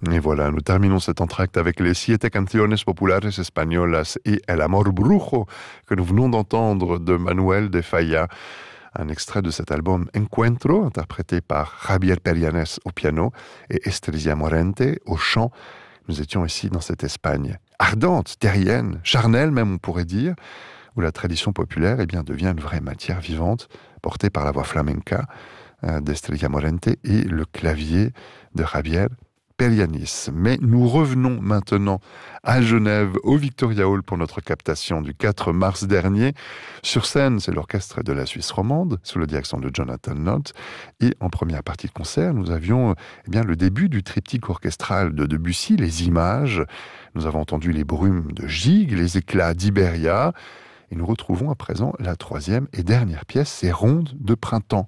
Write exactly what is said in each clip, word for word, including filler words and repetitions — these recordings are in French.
Et voilà, nous terminons cet entracte avec les Siete Canciones Populares Españolas et El Amor Brujo que nous venons d'entendre de Manuel de Falla. Un extrait de cet album Encuentro, interprété par Javier Perianes au piano et Estrella Morente au chant. Nous étions ici dans cette Espagne ardente, terrienne, charnelle même on pourrait dire, où la tradition populaire eh bien, devient une vraie matière vivante, portée par la voix flamenca euh, d'Estrella Morente et le clavier de Javier Perianis. Mais nous revenons maintenant à Genève, au Victoria Hall pour notre captation du quatre mars dernier. Sur scène, c'est l'orchestre de la Suisse romande, sous la direction de Jonathan Nott. Et en première partie de concert, nous avions eh bien, le début du triptyque orchestral de Debussy, les images. Nous avons entendu les brumes de Gigue, les éclats d'Iberia. Et nous retrouvons à présent la troisième et dernière pièce, ces rondes de printemps.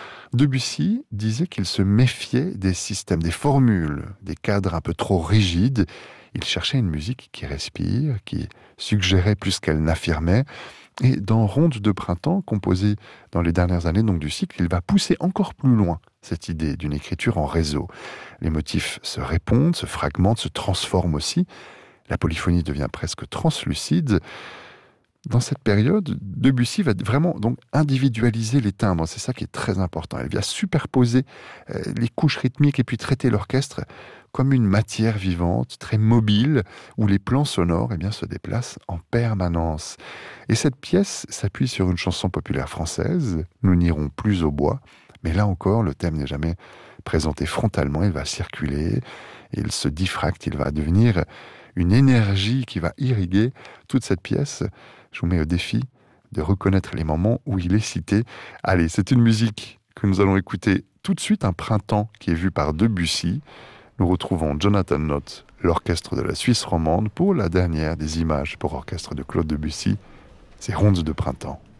Debussy disait qu'il se méfiait des systèmes, des formules, des cadres un peu trop rigides. Il cherchait une musique qui respire, qui suggérait plus qu'elle n'affirmait. Et dans Ronde de printemps, composée dans les dernières années donc du cycle, il va pousser encore plus loin cette idée d'une écriture en réseau. Les motifs se répondent, se fragmentent, se transforment aussi. La polyphonie devient presque translucide. Dans cette période, Debussy va vraiment donc individualiser les timbres. C'est ça qui est très important. Elle vient superposer euh, les couches rythmiques et puis traiter l'orchestre comme une matière vivante, très mobile, où les plans sonores eh bien, se déplacent en permanence. Et cette pièce s'appuie sur une chanson populaire française, Nous n'irons plus au bois. Mais là encore, le thème n'est jamais présenté frontalement. Il va circuler, il se diffracte, il va devenir une énergie qui va irriguer toute cette pièce. Je vous mets au défi de reconnaître les moments où il est cité. Allez, c'est une musique que nous allons écouter tout de suite, un printemps qui est vu par Debussy. Nous retrouvons Jonathan Nott, l'orchestre de la Suisse romande, pour la dernière des images pour orchestre de Claude Debussy, ces rondes de printemps.